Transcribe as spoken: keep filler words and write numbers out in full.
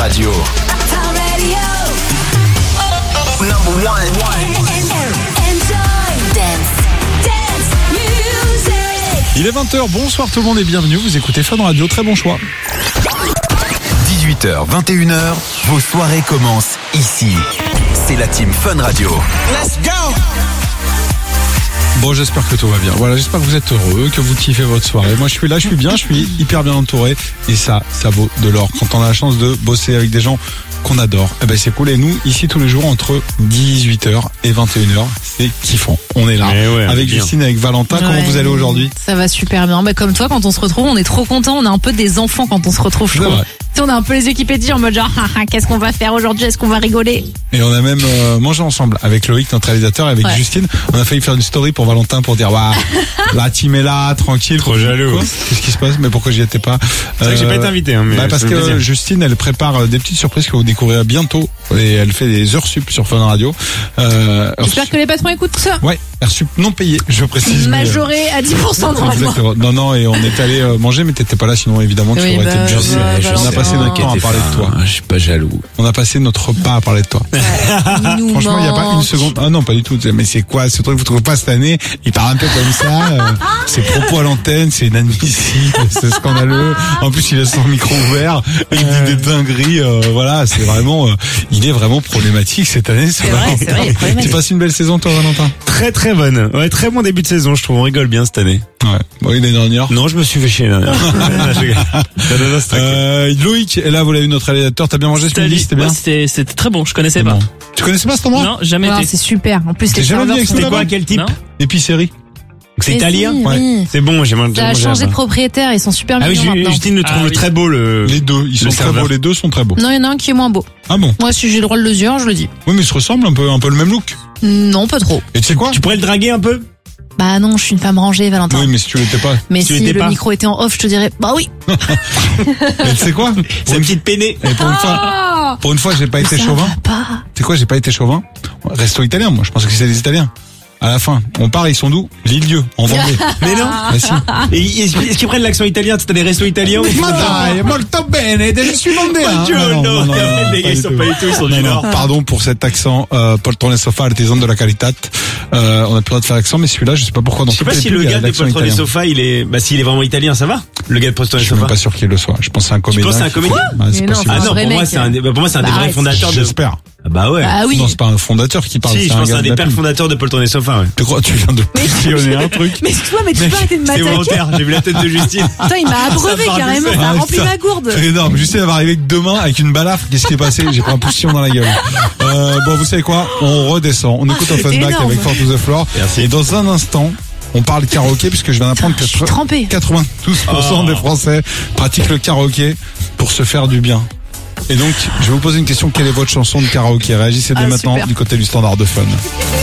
Radio. Number one. Il est vingt heures, bonsoir tout le monde et bienvenue, vous écoutez Fun Radio, très bon choix. dix-huit heures, vingt et une heures, vos soirées commencent ici. C'est la team Fun Radio. Let's go! Bon, j'espère que tout va bien. Voilà, j'espère que vous êtes heureux, que vous kiffez votre soirée. Moi, je suis là, je suis bien, je suis hyper bien entouré. Et ça, ça vaut de l'or. Quand on a la chance de bosser avec des gens qu'on adore, eh ben c'est cool. Et nous, ici, tous les jours, entre dix-huit heures et vingt et une heures, c'est kiffant. On est là. Ouais, avec Justine, avec Valentin. Ouais. Comment vous allez aujourd'hui? Ça va super bien. Bah, comme toi, quand on se retrouve, on est trop content. On est un peu des enfants quand on se retrouve, je trouve. On a un peu les yeux qui pétillent en mode genre, qu'est-ce qu'on va faire aujourd'hui? Est-ce qu'on va rigoler? Et on a même euh, mangé ensemble avec Loïc, notre réalisateur, et avec ouais. Justine. On a failli faire une story pour Valentin pour dire, waouh, la team est là, tranquille. Trop jaloux. Qu'est-ce qui se passe? Mais pourquoi j'y étais pas? C'est euh, vrai que j'ai pas été invité, hein, mais bah parce que plaisir. Justine, elle prépare des petites surprises que vous découvrirez bientôt. Et elle fait des heures sup sur Fun Radio. Euh, J'espère que les patrons écoutent ça. Ouais, heures sup non payées, je précise. Majoré mais... à dix pour cent normalement. Non, non, et on est allé manger, mais t'étais pas là, sinon évidemment tu oui, aurais bah, été juste. Bah, bah, on a passé notre temps à parler de toi. Je suis pas jaloux. On a passé notre repas à parler de toi. Ouais, franchement, il n'y a pas une seconde. Ah non, pas du tout. Mais c'est quoi ce truc? Vous trouvez pas cette année? Il parle un peu comme ça. Euh, ses propos à l'antenne, c'est inadmissible, c'est scandaleux. En plus, il a son micro ouvert. Il dit des dingueries. Euh, voilà, c'est vraiment. Euh, il est vraiment problématique cette année. C'est vrai, c'est vrai. Tu passes une belle saison, toi, Valentin? Très très bonne. Ouais, très bon début de saison, je trouve. On rigole bien cette année. Ouais. Bon, l'année dernière. Non, je me suis fait chier l'année dernière. euh, Loïc, et là, vous l'avez vu, notre réalisateur. T'as bien mangé ce midi? C'était bien? Ouais, c'était, c'était très bon. Je connaissais pas. Bon. Tu connaissais pas cet endroit? Non, jamais ouais, été. C'est super. En plus, les serveurs. C'était quoi, quel type? Épicerie. C'est mais italien? Si, ouais. Oui. C'est bon, j'ai mangé. Ça a changé de propriétaire, ils sont super mignons. Ah oui, Justine le trouve ah, oui. très beau, le. Les deux, ils sont très beaux, les deux sont très beaux. Non, il y en a un qui est moins beau. Ah bon? Moi, si j'ai le droit de le dire, je le dis. Oui, mais ils se ressemblent un peu, un peu le même look. Non, pas trop. Et tu sais quoi? Tu pourrais le draguer un peu? Bah non, je suis une femme rangée, Valentin. Oui, mais si tu l'étais pas. Mais si, si le pas. micro était en off, je te dirais, bah oui. Et tu sais quoi? C'est une petite peinée. Et pour une fois, pour une fois, j'ai pas été chauvin. Tu sais quoi, j'ai pas été chauvin. Resto italien, moi, je pensais que c'était les Italiens. À la fin, on part, ils sont d'où? L'Île-Dieu, en Vendée. Mais non. Bah si. Et est-ce qu'ils prennent l'accent italien? T'as des restos italiens? Ma dai, molto bene, je suis vendéen. Non, non, non, les gars, ils sont pas du tout, ils sont du Nord. Pardon pour cet accent, euh, Poltrone Sofa, artisan de la carità. Euh, on a plus le droit de faire l'accent, mais celui-là, je sais pas pourquoi. Dans je sais pas si le gars de Poltrone Sofa, il est, bah, s'il est vraiment italien, ça va? Le gars de Poltrone Sofa. Je suis même pas sûr qu'il le soit. Je pense que c'est un comédien. Tu penses que c'est un comédien? Ah, c'est possible. Ah non, pour moi, c'est un, bah, pour moi, c'est un des vrais fondateurs de. J'espère. Ah bah ouais. Ah oui. Non, c'est pas un fondateur qui parle. Si, je pense que c'est un des pères fondateurs de Poltrone Sofa, ouais. Tu crois, tu viens de pionner un truc. Mais excuse-moi, mais tu peux arrêter de m'attaquer. C'est volontaire, j'ai vu la tête de Justine. Attends, il m'a abreuvé carrément, ça a rempli ma gourde. C'est énorme. Justine va arriver avec deux mains, avec une balafre. Qu'est-ce qui est passé? J'ai pris un poussillon dans la gueule. Euh, bon, vous savez quoi? On redescend. On écoute un fun back avec Fort to the Floor. Merci. Et dans un instant, on parle karaoké puisque je viens d'apprendre que quatre-vingt-douze pour cent oh. des Français pratiquent le karaoké pour se faire du bien. Et donc, je vais vous poser une question. Quelle est votre chanson de karaoké? Réagissez dès ah, maintenant super. Du côté du standard de Fun.